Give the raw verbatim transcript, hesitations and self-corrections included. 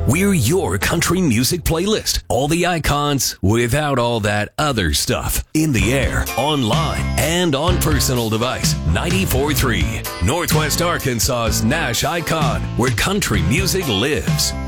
We're your country music playlist. All the icons without all that other stuff. In the air, online, and on personal device. ninety-four point three, Northwest Arkansas's Nash Icon, where country music lives.